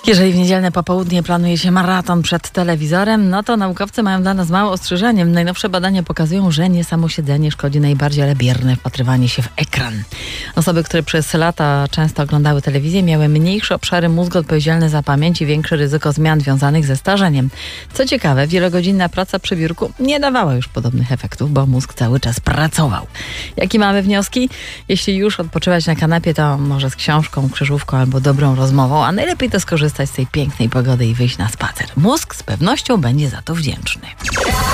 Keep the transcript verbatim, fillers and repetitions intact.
Jeżeli w niedzielne popołudnie planuje się maraton przed telewizorem, no to naukowcy mają dla nas małe ostrzeżenie. Najnowsze badania pokazują, że nie samo siedzenie szkodzi najbardziej, ale bierne wpatrywanie się w ekran. Osoby, które przez lata często oglądały telewizję, miały mniejsze obszary mózgu odpowiedzialne za pamięć i większe ryzyko zmian związanych ze starzeniem. Co ciekawe, wielogodzinna praca przy biurku nie dawała już podobnych efektów, bo mózg cały czas pracował. Jakie mamy wnioski? Jeśli już odpoczywać na kanapie, to może z książką, krzyżówką albo dobrą rozmową, a najlepiej to skorzystać z tej pięknej pogody i wyjść na spacer. Mózg z pewnością będzie za to wdzięczny.